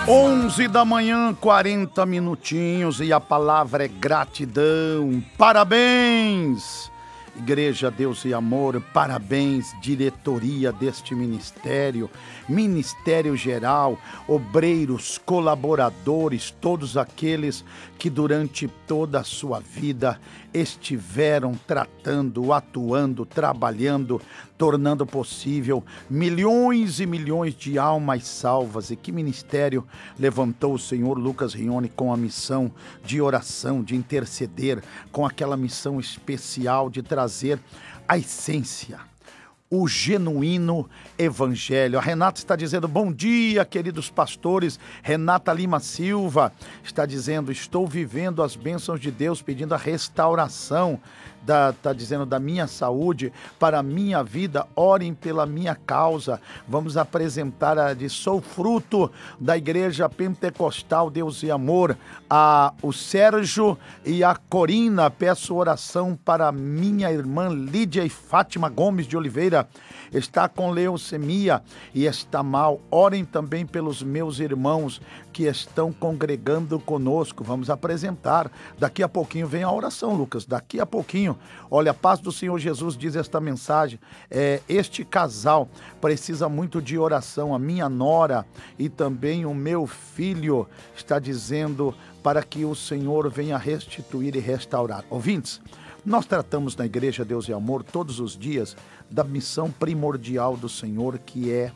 11 da manhã, 40 minutinhos, e a palavra é gratidão. Parabéns, Igreja Deus e Amor, parabéns, diretoria deste ministério, Ministério Geral, obreiros, colaboradores, todos aqueles que durante toda a sua vida estiveram tratando, atuando, trabalhando, tornando possível milhões e milhões de almas salvas. E que ministério levantou o Senhor Lucas Rione com a missão de oração, de interceder, com aquela missão especial de trazer a essência, o genuíno evangelho. A Renata está dizendo, bom dia, queridos pastores. Renata Lima Silva está dizendo, estou vivendo as bênçãos de Deus, pedindo a restauração está dizendo da minha saúde, para a minha vida, orem pela minha causa. Vamos apresentar sou fruto da Igreja Pentecostal Deus e Amor, o Sérgio e a Corina. Peço oração para minha irmã Lídia e Fátima Gomes de Oliveira, está com leucemia e está mal. Orem também pelos meus irmãos que estão congregando conosco. Vamos apresentar. Daqui a pouquinho vem a oração, Lucas. Daqui a pouquinho. Olha, a paz do Senhor Jesus diz esta mensagem. Este casal precisa muito de oração. A minha nora e também o meu filho está dizendo para que o Senhor venha restituir e restaurar. Ouvintes, nós tratamos na Igreja Deus e Amor todos os dias da missão primordial do Senhor, que é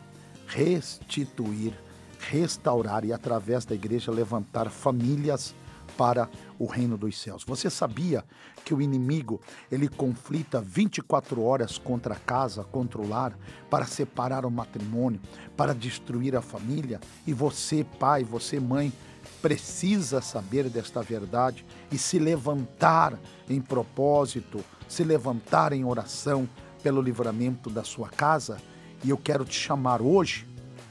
restituir, restaurar e, através da igreja, levantar famílias para o reino dos céus. Você sabia que o inimigo, ele conflita 24 horas contra a casa, contra o lar, para separar o matrimônio, para destruir a família? E você, pai, você, mãe, precisa saber desta verdade e se levantar em propósito, se levantar em oração pelo livramento da sua casa. E eu quero te chamar hoje.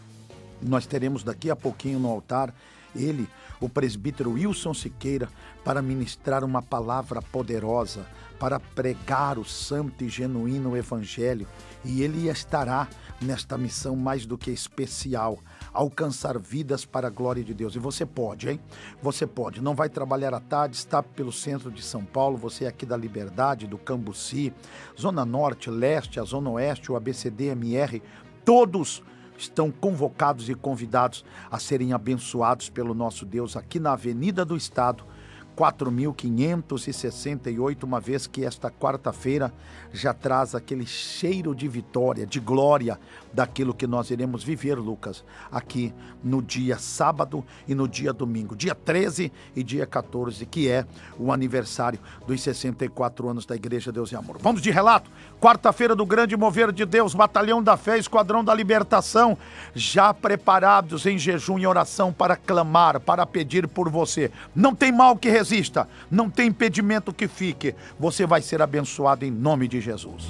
Nós teremos daqui a pouquinho no altar ele, o presbítero Wilson Siqueira, para ministrar uma palavra poderosa, para pregar o santo e genuíno evangelho. E ele estará nesta missão mais do que especial, alcançar vidas para a glória de Deus. E você pode, hein? Você pode. Não vai trabalhar à tarde, está pelo centro de São Paulo, você é aqui da Liberdade, do Cambuci, Zona Norte, Leste, a Zona Oeste, o ABCD-MR, todos estão convocados e convidados a serem abençoados pelo nosso Deus aqui na Avenida do Estado, 4.568, uma vez que esta quarta-feira já traz aquele cheiro de vitória, de glória, daquilo que nós iremos viver, Lucas, aqui no dia sábado e no dia domingo, dia 13 e dia 14, que é o aniversário dos 64 anos da Igreja Deus e Amor. Vamos de relato? Quarta-feira do grande mover de Deus, Batalhão da Fé, Esquadrão da Libertação, já preparados em jejum e oração para clamar, para pedir por você. Não tem mal que resista, não tem impedimento que fique. Você vai ser abençoado em nome de Jesus.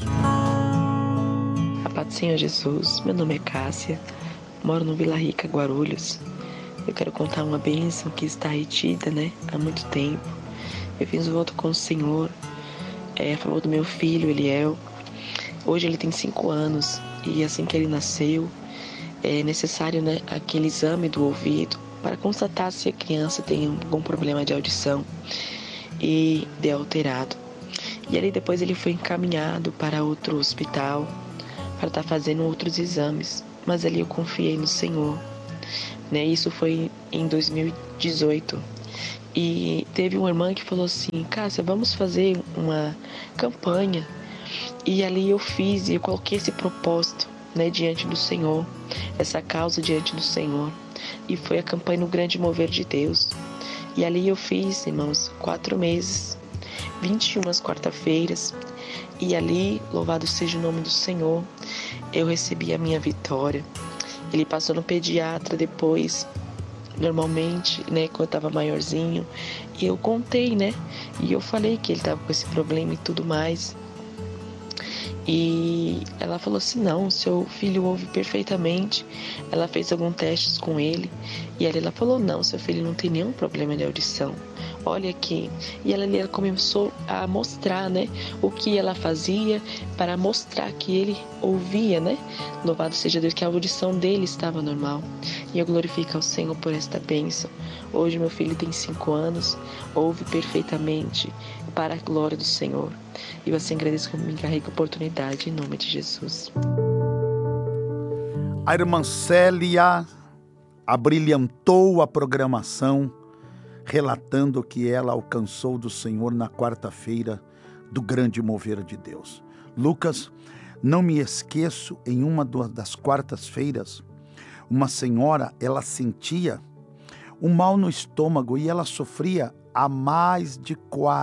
A paz do Senhor Jesus, meu nome é Cássia, moro no Vila Rica, Guarulhos. Eu quero contar uma bênção que está retida, há muito tempo. Eu fiz um voto com o Senhor, a favor do meu filho, Eliel. Hoje ele tem 5 anos e assim que ele nasceu, é necessário, aquele exame do ouvido para constatar se a criança tem algum problema de audição e de alterado. E ali depois ele foi encaminhado para outro hospital para estar fazendo outros exames, mas ali eu confiei no Senhor. Isso foi em 2018. E teve uma irmã que falou assim, Cássia, vamos fazer uma campanha. E ali eu fiz e eu coloquei esse propósito, diante do Senhor, essa causa diante do Senhor. E foi a campanha no grande mover de Deus. E ali eu fiz, irmãos, 4 meses, 21 quarta-feiras. E ali, louvado seja o nome do Senhor, eu recebi a minha vitória. Ele passou no pediatra depois, normalmente, quando eu estava maiorzinho. E eu contei, e eu falei que ele estava com esse problema e tudo mais. E ela falou assim, não, seu filho ouve perfeitamente. Ela fez alguns testes com ele. E ela falou, não, seu filho não tem nenhum problema de audição. olha aqui. E ela começou a mostrar, né, o que ela fazia para mostrar que ele ouvia, né? Louvado seja Deus, que a audição dele estava normal. E eu glorifico ao Senhor por esta bênção. Hoje meu filho tem 5 anos, ouve perfeitamente para a glória do Senhor. E eu assim agradeço que me encarregue a oportunidade em nome de Jesus. A irmã Célia abrilhantou a programação, relatando que ela alcançou do Senhor na quarta-feira do grande mover de Deus. Lucas, não me esqueço, em uma das quartas-feiras, uma senhora, ela sentia um mal no estômago e ela sofria há mais de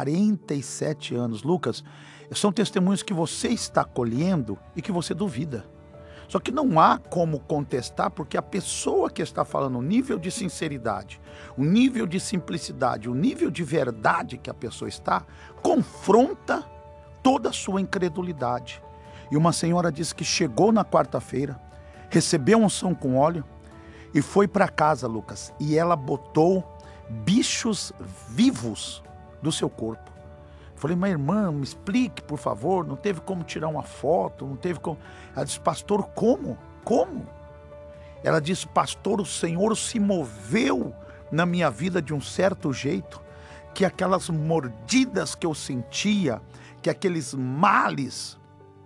47 anos. Lucas, são testemunhos que você está colhendo e que você duvida. Só que não há como contestar, porque a pessoa que está falando, o nível de sinceridade, o nível de simplicidade, o nível de verdade que a pessoa está, confronta toda a sua incredulidade. E uma senhora disse que chegou na quarta-feira, recebeu unção com óleo e foi para casa, Lucas, e ela botou bichos vivos do seu corpo. Falei, mas irmã, me explique, por favor, não teve como tirar uma foto, não teve como... Ela disse, pastor, como? Como? Ela disse, pastor, o Senhor se moveu na minha vida de um certo jeito, que aquelas mordidas que eu sentia, que aqueles males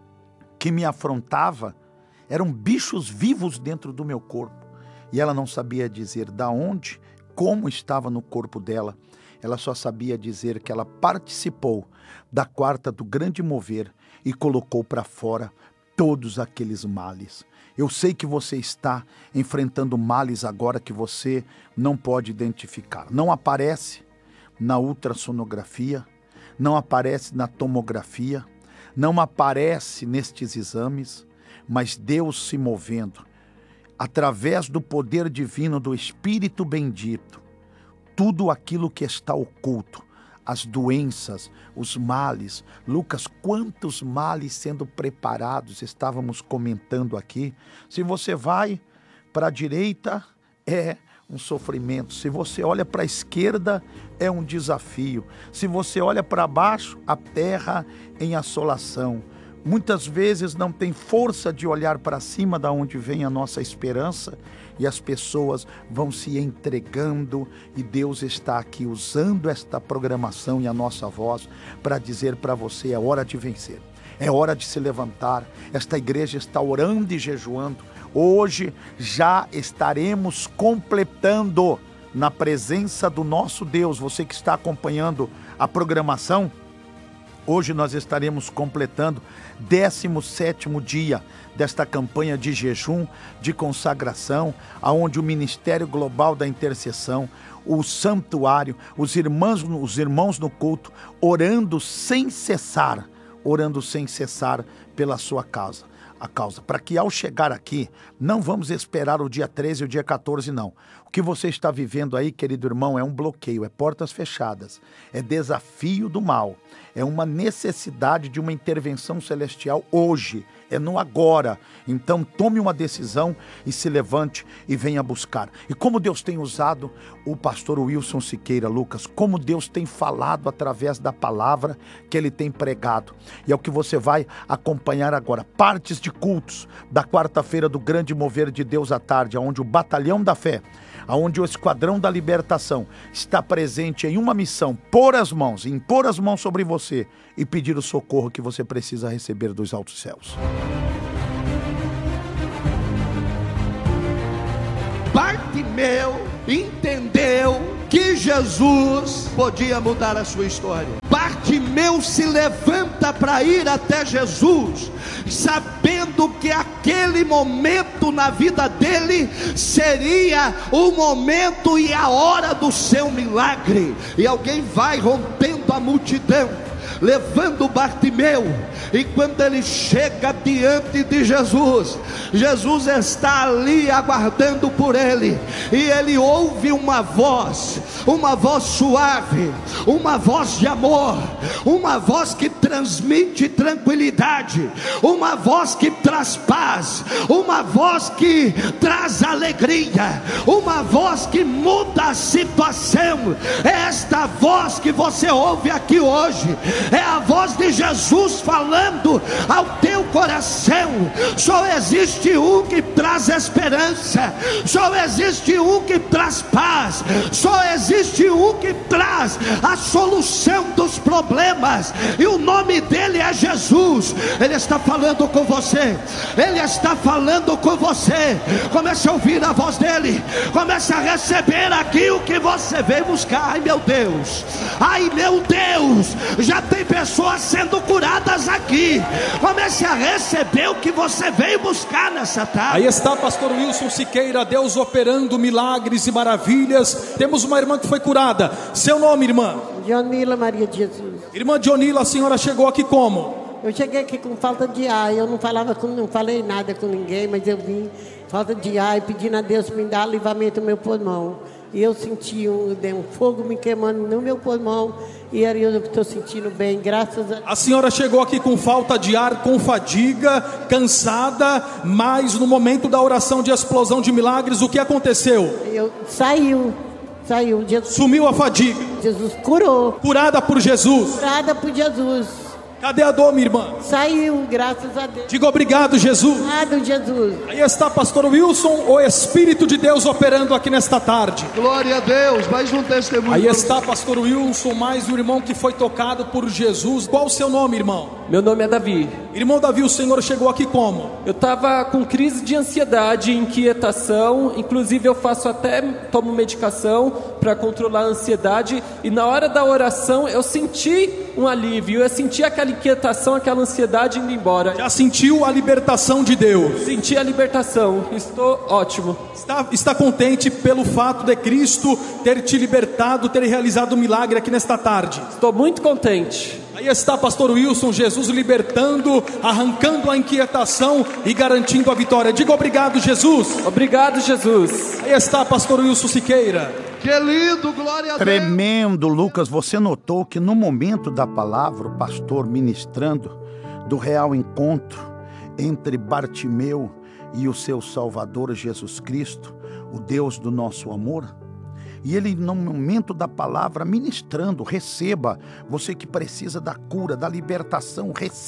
que me afrontava, eram bichos vivos dentro do meu corpo. E ela não sabia dizer da onde, como estava no corpo dela. Ela só sabia dizer que ela participou da quarta do grande mover e colocou para fora todos aqueles males. Eu sei que você está enfrentando males agora que você não pode identificar. Não aparece na ultrassonografia, não aparece na tomografia, não aparece nestes exames, mas Deus se movendo, através do poder divino do Espírito bendito, tudo aquilo que está oculto, as doenças, os males. Lucas, quantos males sendo preparados, estávamos comentando aqui. Se você vai para a direita, é um sofrimento. Se você olha para a esquerda, é um desafio. Se você olha para baixo, a terra em assolação. Muitas vezes não tem força de olhar para cima, da onde vem a nossa esperança, e as pessoas vão se entregando, e Deus está aqui usando esta programação e a nossa voz para dizer para você, é hora de vencer, é hora de se levantar. Esta igreja está orando e jejuando. Hoje já estaremos completando na presença do nosso Deus. Você que está acompanhando a programação, hoje nós estaremos completando 17º dia desta campanha de jejum, de consagração, aonde o Ministério Global da Intercessão, o santuário, os irmãos no culto, orando sem cessar pela sua causa. Para que ao chegar aqui, não vamos esperar o dia 13 e o dia 14, não. O que você está vivendo aí, querido irmão, é um bloqueio, é portas fechadas, é desafio do mal, é uma necessidade de uma intervenção celestial hoje, é no agora. Então tome uma decisão e se levante e venha buscar. E como Deus tem usado o pastor Wilson Siqueira, Lucas, como Deus tem falado através da palavra que ele tem pregado. E é o que você vai acompanhar agora, partes de cultos da quarta-feira do grande mover de Deus à tarde, onde o Batalhão da Fé, onde o Esquadrão da Libertação está presente em uma missão, impor as mãos sobre você e pedir o socorro que você precisa receber dos altos céus. Bartimeu entendeu que Jesus podia mudar a sua história. Bartimeu se levanta para ir até Jesus, sabendo que aquele momento na vida dele seria o momento e a hora do seu milagre. E alguém vai rompendo a multidão, levando Bartimeu. E quando ele chega diante de Jesus, Jesus está ali aguardando por ele, e ele ouve uma voz suave, uma voz de amor, uma voz que transmite tranquilidade, uma voz que traz paz, uma voz que traz alegria, uma voz que muda a situação. É esta voz que você ouve aqui hoje, é a voz de Jesus falando ao teu coração. Só existe um que traz esperança, só existe um que traz paz, só existe um que traz a solução dos problemas, e o nome dele é Jesus. Ele está falando com você, ele está falando com você. Comece a ouvir a voz dele, comece a receber aqui o que você veio buscar. Ai meu Deus, ai meu Deus, já tem pessoas sendo curadas aqui. Comece a receber o que você veio buscar nessa tarde. Aí está pastor Wilson Siqueira, Deus operando milagres e maravilhas. Temos uma irmã que foi curada. Seu nome, irmã? Dionila Maria de Jesus. Irmã Dionila, a senhora chegou aqui como? Eu cheguei aqui com falta de ar. Eu não falei nada com ninguém, mas eu vim falta de ar e pedindo a Deus me dar livramento no meu pulmão. E eu senti um fogo me queimando no meu pulmão, e aí eu estou sentindo bem, graças a Deus. A senhora chegou aqui com falta de ar, com fadiga, cansada, mas no momento da oração de explosão de milagres, o que aconteceu? Saiu. Jesus, sumiu a fadiga. Jesus curou. Curada por Jesus. Curada por Jesus. Cadê a dor, minha irmã? Saiu, graças a Deus. Diga obrigado, Jesus. Obrigado, Jesus. Aí está pastor Wilson, o Espírito de Deus operando aqui nesta tarde. Glória a Deus, mais um testemunho. Aí está pastor Wilson, mais um irmão que foi tocado por Jesus. Qual o seu nome, irmão? Meu nome é Davi. Irmão Davi, o senhor chegou aqui como? Eu estava com crise de ansiedade, inquietação. Inclusive eu tomo medicação para controlar a ansiedade. E na hora da oração eu senti um alívio. Eu senti aquela inquietação, aquela ansiedade indo embora. Já sentiu a libertação de Deus? Senti a libertação, estou ótimo. Está contente pelo fato de Cristo ter te libertado, ter realizado um milagre aqui nesta tarde? Estou muito contente. Aí está pastor Wilson, Jesus libertando, arrancando a inquietação e garantindo a vitória. Diga obrigado, Jesus. Obrigado, Jesus. Aí está pastor Wilson Siqueira. Que lindo, glória a Deus. Tremendo, Lucas. Você notou que no momento da palavra, o pastor ministrando do real encontro entre Bartimeu e o seu Salvador Jesus Cristo, o Deus do nosso amor? E ele, no momento da palavra, ministrando, receba. Você que precisa da cura, da libertação,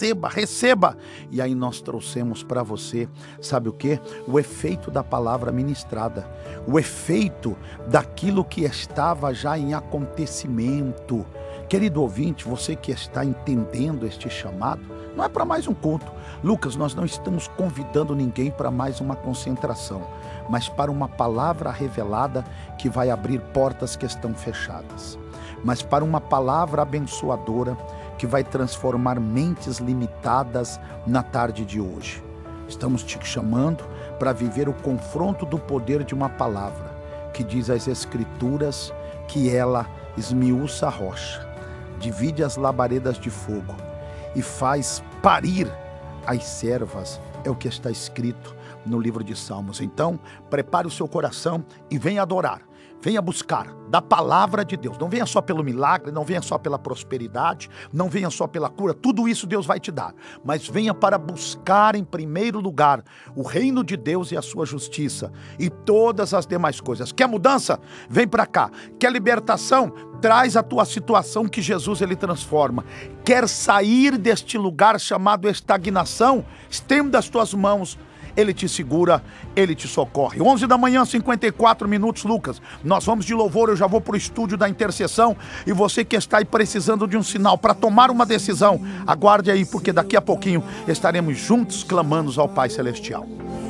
receba. E aí nós trouxemos para você, sabe o quê? O efeito da palavra ministrada. O efeito daquilo que estava já em acontecimento. Querido ouvinte, você que está entendendo este chamado, não é para mais um culto. Lucas, nós não estamos convidando ninguém para mais uma concentração, mas para uma palavra revelada que vai abrir portas que estão fechadas, mas para uma palavra abençoadora que vai transformar mentes limitadas na tarde de hoje. Estamos te chamando para viver o confronto do poder de uma palavra que diz as Escrituras que ela esmiuça a rocha, divide as labaredas de fogo e faz parir as servas. É o que está escrito no livro de Salmos. Então, prepare o seu coração e venha adorar, venha buscar da palavra de Deus. Não venha só pelo milagre, não venha só pela prosperidade, não venha só pela cura, tudo isso Deus vai te dar, mas venha para buscar em primeiro lugar o reino de Deus e a sua justiça, e todas as demais coisas. Quer mudança? Vem para cá. Quer libertação? Traz a tua situação que Jesus ele transforma. Quer sair deste lugar chamado estagnação? Estenda as tuas mãos. Ele te segura, Ele te socorre. 11 da manhã, 54 minutos, Lucas. Nós vamos de louvor, eu já vou para o estúdio da intercessão. E você que está aí precisando de um sinal para tomar uma decisão, aguarde aí, porque daqui a pouquinho estaremos juntos clamando ao Pai Celestial.